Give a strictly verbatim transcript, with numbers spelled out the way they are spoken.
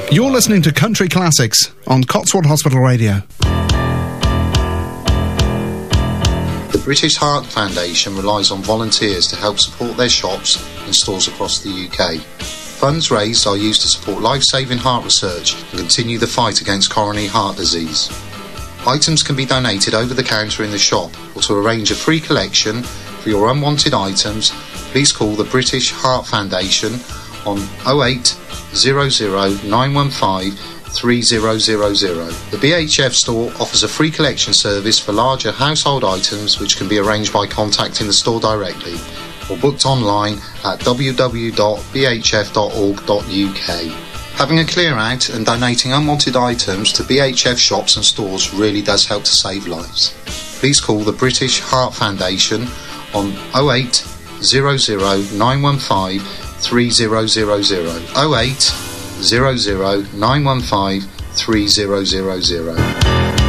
You're listening to Country Classics on Cotswold Hospital Radio. The British Heart Foundation relies on volunteers to help support their shops and stores across the U K. Funds raised are used to support life-saving heart research and continue the fight against coronary heart disease. Items can be donated over the counter in the shop, or to arrange a free collection for your unwanted items, please call the British Heart Foundation on oh eight hundred, nine one five, three oh zero zero. The B H F store offers a free collection service for larger household items, which can be arranged by contacting the store directly or booked online at w w w dot b h f dot org dot u k. Having a clear out and donating unwanted items to B H F shops and stores really does help to save lives. Please call the British Heart Foundation on oh eight hundred, nine one five, three oh zero zero. oh eight hundred, nine one five, three oh zero zero.